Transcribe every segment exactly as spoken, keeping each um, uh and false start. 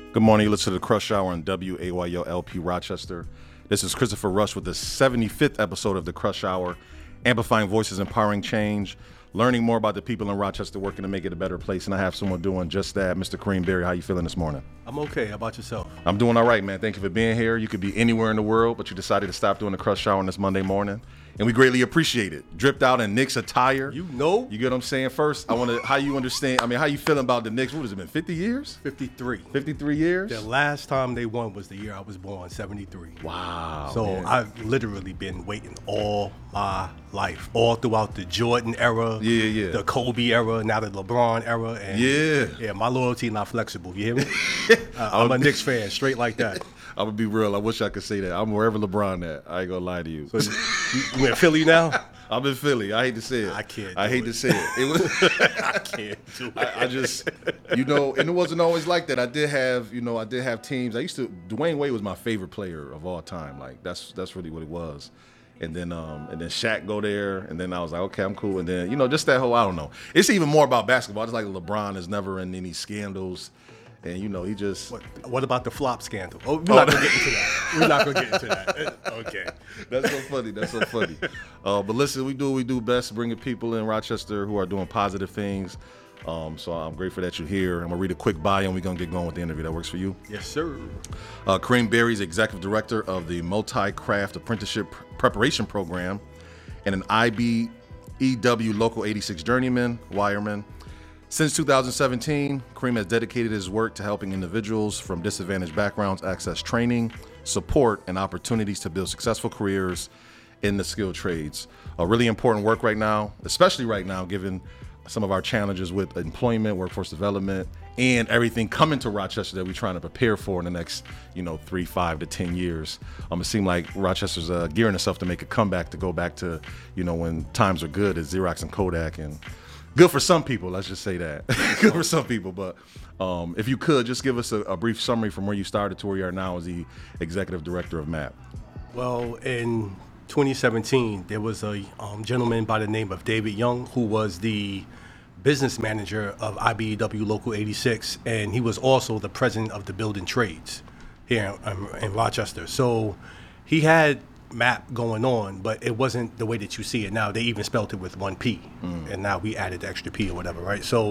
Good morning. You listen to the Crush Hour on W A Y O L P Rochester. This is Christopher Rush with the seventy-fifth episode of the Crush Hour, amplifying voices, empowering change, learning more about the people in Rochester, working to make it a better place. And I have someone doing just that. Mister Kareem Berry, how you feeling this morning? I'm okay. How about yourself? I'm doing all right, man. Thank you for being here. You could be anywhere in the world, but you decided to stop doing the Crush Hour on this Monday morning, and we greatly appreciate it. Dripped out in Knicks attire. You know. You get what I'm saying? First, I want to, how you understand, I mean, how you feeling about the Knicks? What has it been, fifty years? fifty-three. fifty-three years? The last time they won was the year I was born, seventy-three. Wow. So man. I've literally been waiting all my life, all throughout the Jordan era, Yeah, yeah. the Kobe era, now the LeBron era. And Yeah. Yeah, my loyalty not flexible. You hear me? uh, I'm a Knicks fan, straight like that. I'm going to be real. I wish I could say that. I'm wherever LeBron at. I ain't going to lie to you. So you, you in Philly now? I'm in Philly. I hate to say it. I can't I do hate it. to say it. It was. I can't do it. I, I just, you know, and it wasn't always like that. I did have, you know, I did have teams. I used to. Dwayne Wade was my favorite player of all time. Like that's that's really what it was. And then, um, and then Shaq go there, and then I was like, okay, I'm cool. And then, you know, just that whole, I don't know. It's even more about basketball. It's like LeBron is never in any scandals, and you know, he just. What, what about the flop scandal? Oh, we're not gonna get into that. We're not gonna get into that. Okay. That's so funny. That's so funny. Uh, but listen, we do what we do best, bringing people in Rochester who are doing positive things. Um, so I'm grateful that you're here. I'm going to read a quick bio, and we're going to get going with the interview. That works for you? Yes, sir. Uh, Kareem Berry is Executive Director of the Multi-Craft Apprenticeship Preparation Program and an I B E W Local eighty-six Journeyman, wireman. Since two thousand seventeen, Kareem has dedicated his work to helping individuals from disadvantaged backgrounds access training, support, and opportunities to build successful careers in the skilled trades. A really important work right now, especially right now, given some of our challenges with employment, workforce development, and everything coming to Rochester that we're trying to prepare for in the next, you know, three, five to ten years. Um, it seemed like Rochester's uh, gearing itself to make a comeback, to go back to, you know, when times are good at Xerox and Kodak, and good for some people, let's just say that. Good for some people, but um, if you could, just give us a, a brief summary from where you started to where you are now as the Executive Director of M A P. Well, in twenty seventeen, there was a um, gentleman by the name of David Young who was the business manager of I B E W Local eighty-six, and he was also the president of the Building Trades here in, in Rochester. So he had M A P going on, but it wasn't the way that you see it now. They even spelled it with one P, mm. and now we added the extra P or whatever, right? So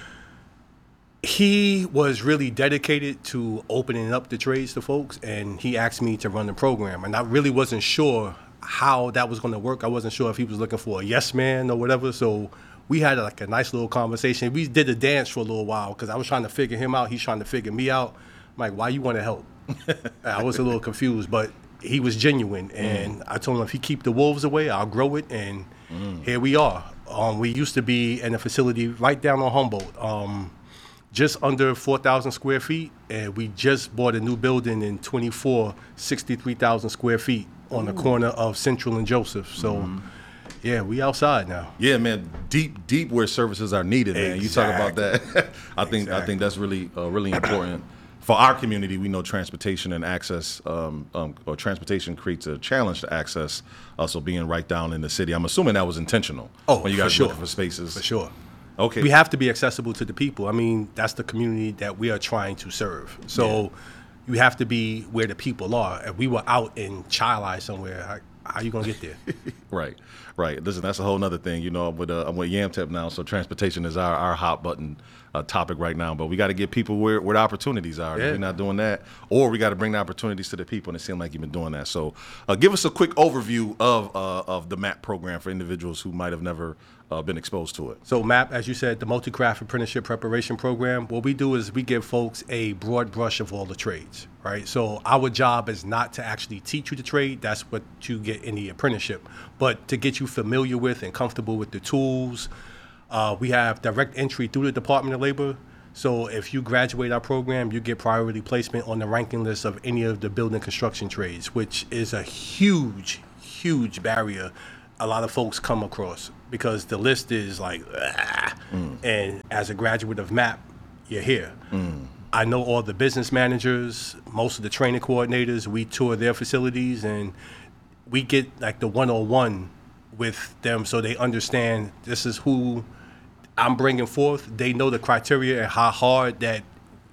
he was really dedicated to opening up the trades to folks, and he asked me to run the program, and I really wasn't sure how that was going to work. I wasn't sure if he was looking for a yes man or whatever, so we had like a nice little conversation. We did a dance for a little while because I was trying to figure him out. He's trying to figure me out. I'm like, why you want to help? I was a little confused, but he was genuine. And mm. I told him if he keep the wolves away, I'll grow it. And mm. here we are. Um, we used to be in a facility right down on Humboldt, um, just under four thousand square feet. And we just bought a new building in twenty-four, sixty-three thousand square feet on Ooh. the corner of Central and Joseph. So. Mm. Yeah, we outside now. Yeah, man, deep, deep where services are needed, man. Exactly. You talk about that. I think, exactly. I think that's really, uh, really important for our community. We know transportation and access, um, um, or transportation creates a challenge to access. Uh, so being right down in the city, I'm assuming that was intentional. Oh, when you for guys sure. looking for spaces, for sure. Okay, we have to be accessible to the people. I mean, that's the community that we are trying to serve. So yeah. you have to be where the people are. If we were out in Chi-Li somewhere, how, how you gonna get there? Right. Right. Listen, that's a whole other thing. You know, I'm with, uh, I'm with YamTep now, so transportation is our, our hot button uh, topic right now. But we got to get people where, where the opportunities are. Yeah. If we're not doing that, or we got to bring the opportunities to the people, and it seems like you've been doing that. So uh, give us a quick overview of uh, of the M A P program for individuals who might have never uh, been exposed to it. So M A P, as you said, the Multi-Craft Apprenticeship Preparation Program, what we do is we give folks a broad brush of all the trades, right? So our job is not to actually teach you the trade. That's what you get in the apprenticeship. But to get you familiar with and comfortable with the tools, uh, we have direct entry through the Department of Labor. So if you graduate our program, you get priority placement on the ranking list of any of the building construction trades, which is a huge, huge barrier a lot of folks come across because the list is like, ah. mm. and as a graduate of M A P, you're here. Mm. I know all the business managers, most of the training coordinators. We tour their facilities and we get like the one-on-one with them so they understand this is who I'm bringing forth. They know the criteria and how hard that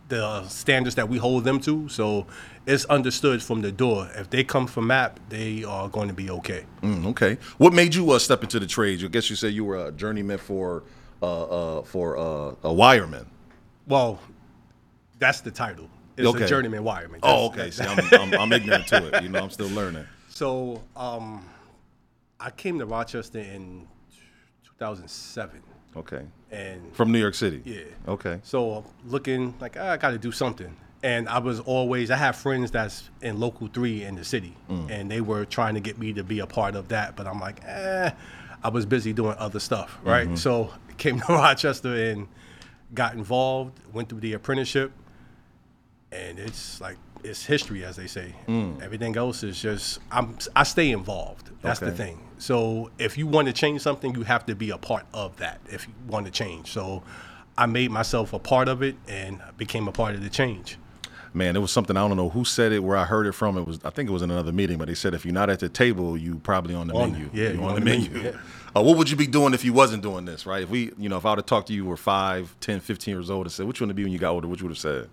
the standards that we hold them to. So it's understood from the door. If they come from M A P, they are going to be okay. Mm, okay. What made you uh, step into the trades? I guess you said you were a journeyman for uh, uh, for uh, a wireman. Well, that's the title. It's Okay. a journeyman wireman. Oh, That's- okay. that- See, I'm, I'm, I'm ignorant to it. You know, I'm still learning. So um, I came to Rochester in two thousand seven. Okay. And From New York City. yeah. Okay. So looking like ah, I got to do something, and I was always I have friends that's in local three in the city, and they were trying to get me to be a part of that, but I'm like, eh, I was busy doing other stuff, right? So came to Rochester and got involved, went through the apprenticeship, and it's like it's history, as they say. Everything else is just I'm I stay involved. That's the Okay. thing. So if you want to change something, you have to be a part of that if you want to change. So I made myself a part of it and became a part of the change. Man, it was something, I don't know who said it, where I heard it from. It was, I think it was in another meeting, but they said if you're not at the table, you probably on the On- menu. yeah, You're you're on the menu. yeah. Uh, what would you be doing if you wasn't doing this, right? If we, you know, if I would have talked to you, you were five, ten, fifteen years old and said, what you want to be when you got older, what you would have said?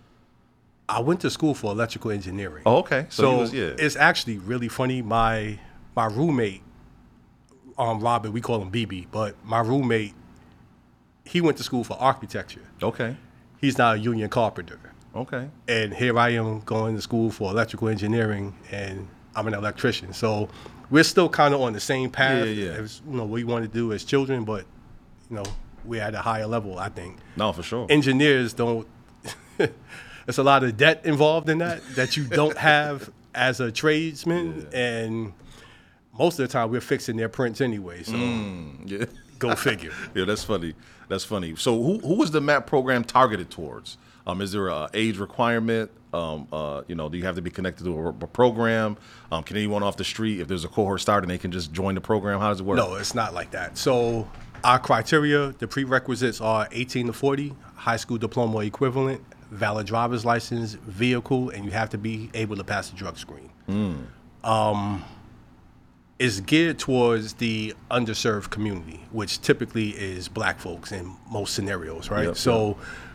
I went to school for electrical engineering. Oh, okay. So, So you was, yeah. it's actually really funny. My my roommate, um, Robert, we call him B B, but my roommate, he went to school for architecture. Okay. He's now a union carpenter. Okay. And here I am going to school for electrical engineering, and I'm an electrician. So we're still kind of on the same path. Yeah, yeah. As, you know, what we want to do as children, but you know, we're at a higher level, I think. No, for sure. Engineers don't. There's a lot of debt involved in that that you don't have as a tradesman, and most of the time we're fixing their prints anyway. So yeah. go figure. Yeah, that's funny. That's funny. So who who was the M A P program targeted towards? Um, is there a age requirement? Um, uh, you know, do you have to be connected to a, a program? Um, can anyone off the street, if there's a cohort starting, they can just join the program? How does it work? No, it's not like that. So our criteria, the prerequisites are eighteen to forty, high school diploma equivalent, valid driver's license, vehicle, and you have to be able to pass the drug screen. Um, it's geared towards the underserved community, which typically is black folks in most scenarios, right? Yep, so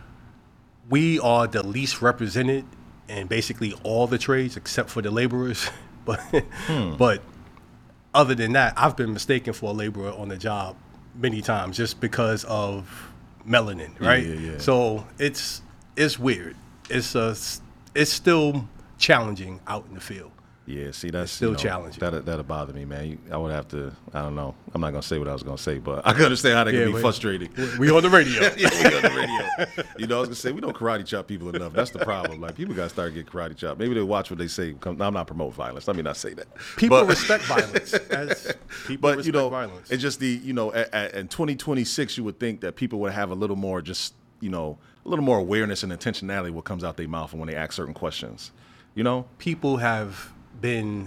we are the least represented in basically all the trades except for the laborers. but but other than that, I've been mistaken for a laborer on the job many times just because of melanin, right? yeah, yeah. So it's it's weird. It's a, it's still challenging out in the field. Yeah, see, that's still you know, challenging. That that'll bother me, man. You, I would have to. I don't know. I'm not gonna say what I was gonna say, but I can understand how that Yeah, can be wait. frustrating. We on the radio. Yeah, we on the radio. You know, I was gonna say we don't karate chop people enough. That's the problem. Like people gotta start getting karate chopped. Maybe they watch what they say. Come, I'm not promoting violence. Let me not say that. People But- respect violence. As people But respect you know, violence. it's just the you know, at, at, in twenty twenty-six, you would think that people would have a little more, just you know, a little more awareness and intentionality what comes out their mouth and when they ask certain questions. You know, People have been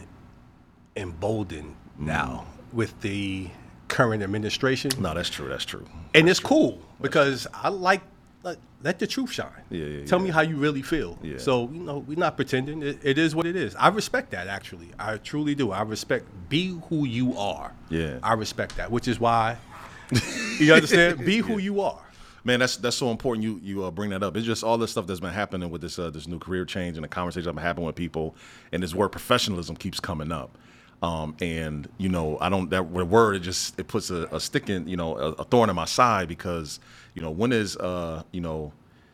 emboldened now with the current administration. no, that's true. That's true. And it's cool because I like let, let the truth shine. Yeah, yeah, Tell yeah. me how you really feel. Yeah. So, you know, we're not pretending. It, it is what it is. I respect that, actually. I truly do. I respect be who you are. Yeah. I respect that, which is why, you understand? Be who you are. Man, that's that's so important. You you uh, bring that up. It's just all this stuff that's been happening with this uh, this new career change and the conversations that have been happening with people, and this word professionalism keeps coming up. Um, and you know, I don't that word it just it puts a, a stick in you know a, a thorn in my side because you know when is uh you know.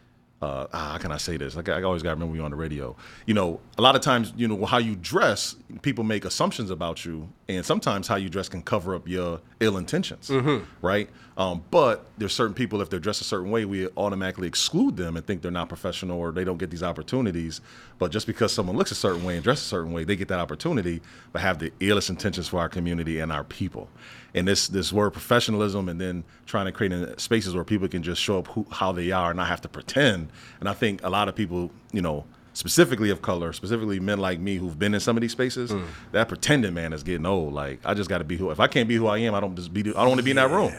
Uh, ah, how can I say this? Like, I always got to remember you on the radio. You know, a lot of times, you know, how you dress, people make assumptions about you, and sometimes how you dress can cover up your ill intentions, right? Um, but there's certain people, if they're dressed a certain way, we automatically exclude them and think they're not professional or they don't get these opportunities. But just because someone looks a certain way and dresses a certain way, they get that opportunity, but have the illest intentions for our community and our people. And this this word professionalism, and then trying to create spaces where people can just show up who, how they are and not have to pretend. And I think a lot of people, you know, specifically of color, specifically men like me who've been in some of these spaces, Mm. that pretending, man, is getting old. Like I just got to be who. If I can't be who I am, I don't just be. I don't want to be in that room.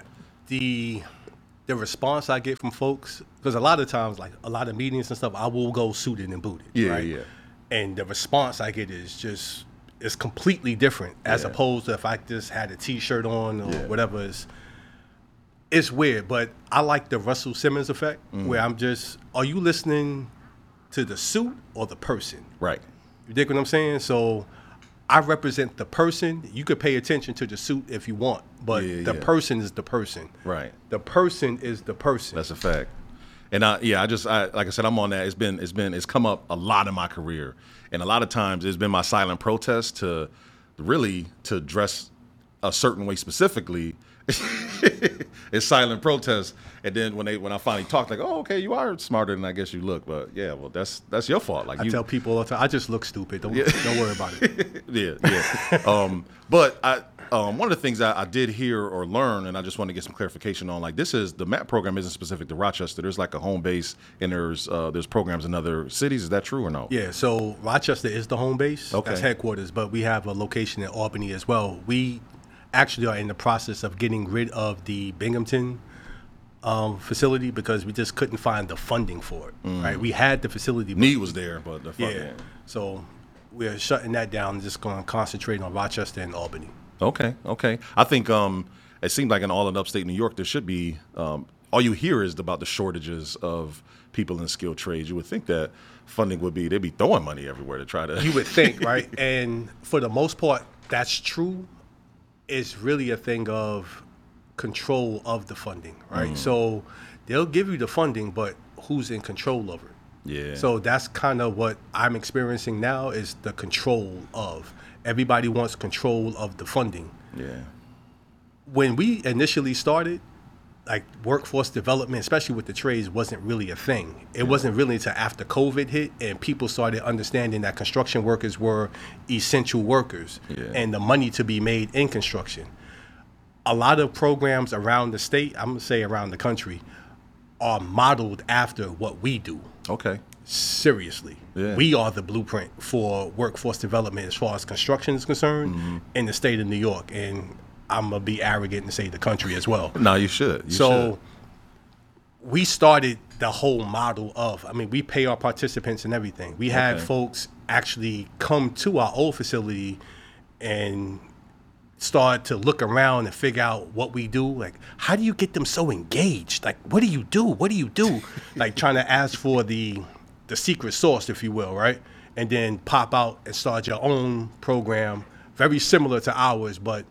The the response I get from folks, because a lot of times, like a lot of meetings and stuff, I will go suited and booted. Yeah, right? yeah. And the response I get is just it's completely different as Yeah. opposed to if I just had a T-shirt on or Yeah. whatever. Is it's weird, but I like the Russell Simmons effect, Mm. where I'm just, are you listening to the suit or the person? Right. You dig what I'm saying? So I represent the person. You could pay attention to the suit if you want, but Yeah, the yeah. person is the person. Right. The person is the person. That's a fact. And I, yeah, I just, I, like I said, I'm on that. It's been, it's been, it's come up a lot in my career, and a lot of times it's been my silent protest to, really, to dress a certain way specifically. It's silent protest, and then when they, when I finally talk, like, oh, okay, you are smarter than I guess you look, but yeah, well, that's that's your fault. Like I you, tell people all the time, I just look stupid. Don't Yeah. don't worry about it. yeah, yeah. um, but I, um, one of the things I, I did hear or learn, and I just want to get some clarification on, like, this is the MAP program isn't specific to Rochester. There's like a home base, and there's uh, there's programs in other cities. Is that true or no? Yeah, so Rochester is the home base. Okay. That's headquarters, but we have a location in Albany as well. We actually are in the process of getting rid of the Binghamton um, facility because we just couldn't find the funding for it. Right, we had the facility. but- Need was there, but the fuck yeah. So we're shutting that down and just going to concentrate on Rochester and Albany. Okay, okay. I think um, it seems like in all in upstate New York, there should be, um, all you hear is about the shortages of people in skilled trades. You would think that funding would be, they'd be throwing money everywhere to try to. You would think, right? And for the most part, that's true. It's really a thing of control of the funding, right? Mm. So they'll give you the funding, but who's in control of it? Yeah. So that's kind of what I'm experiencing now is the control of. Everybody wants control of the funding. Yeah. When we initially started, like workforce development, especially with the trades, wasn't really a thing. It wasn't really until after COVID hit and people started understanding that construction workers were essential workers Yeah. and the money to be made in construction. A lot of programs around the state, I'm gonna say around the country, are modeled after what we do. Okay. Seriously. Yeah. We are the blueprint for workforce development as far as construction is concerned Mm-hmm. in the state of New York. And I'm going to be arrogant and say the country as well. No, you should. You so should. we started the whole model of, I mean, we pay our participants and everything. We had Okay. folks actually come to our old facility and start to look around and figure out what we do. Like, how do you get them so engaged? Like, what do you do? What do you do? Like trying to ask for the the secret sauce, if you will, right? And then pop out and start your own program, very similar to ours, but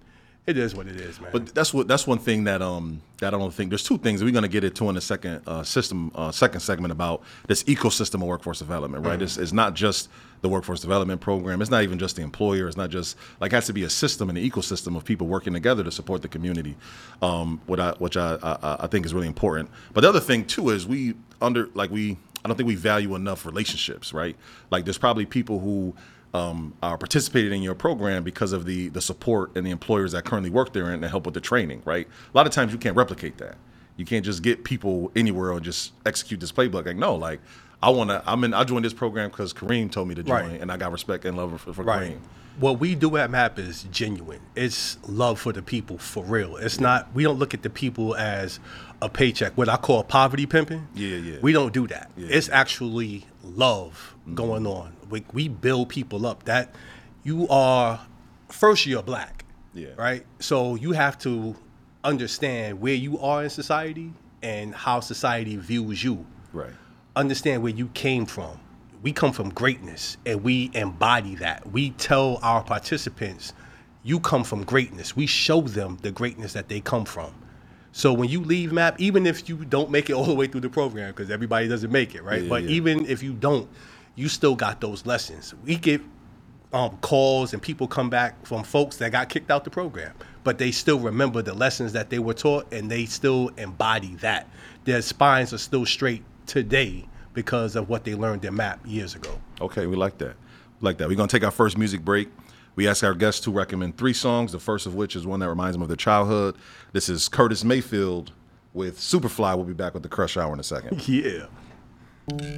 it is what it is, man. But that's what that's one thing that um that I don't think there's two things we're gonna get into in the second uh, system uh, second segment about this ecosystem of workforce development, right? Mm-hmm. It's, it's not just the workforce development program. It's not even just the employer. It's not just like it has to be a system and an ecosystem of people working together to support the community, um, what I, which I, I I think is really important. But the other thing too is we under like we I don't think we value enough relationships, right? Like there's probably people who Um, are participating in your program because of the the support and the employers that currently work there and help with the training, right? A lot of times you can't replicate that. You can't just get people anywhere and just execute this playbook. Like, no, like I want to, I'm in, I joined this program because Kareem told me to join, Right. and I got respect and love for, for Right. Kareem. What we do at MAP is genuine. It's love for the people, for real. It's not, we don't look at the people as a paycheck, what I call poverty pimping. Yeah, yeah. We don't do that. Yeah. It's actually love going on. We, we build people up. That you are, first you're black, Yeah. right? So you have to understand where you are in society and how society views you. Right. Understand where you came from. We come from greatness and we embody that. We tell our participants, you come from greatness. We show them the greatness that they come from. So when you leave MAP, even if you don't make it all the way through the program, because everybody doesn't make it, right? Yeah, but yeah. even if you don't, you still got those lessons. We get um, calls and people come back from folks that got kicked out the program, but they still remember the lessons that they were taught and they still embody that. Their spines are still straight today because of what they learned in MAP years ago. Okay, we like that. We like that. We're going to take our first music break. We ask our guests to recommend three songs, the first of which is one that reminds them of their childhood. This is Curtis Mayfield with Superfly. We'll be back with the Crush Hour in a second. Yeah.